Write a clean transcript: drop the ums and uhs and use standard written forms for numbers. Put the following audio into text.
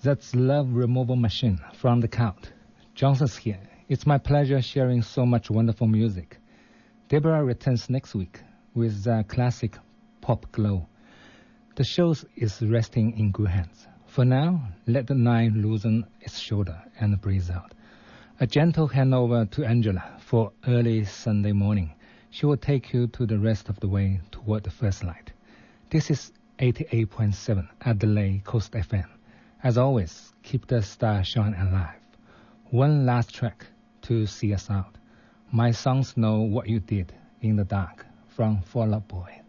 That's Love Removal Machine from The Count. Johnson's here. It's my pleasure sharing so much wonderful music. Deborah returns next week with the classic Pop Glow. The show is resting in good hands. For now, let the night loosen its shoulder and breathe out. A gentle handover to Angela for early Sunday morning. She will take you to the rest of the way toward the first light. This is 88.7 Adelaide Coast FM. As always, keep the star shine alive. One last track to see us out. My songs know what you did in the dark from Fall Out Boy.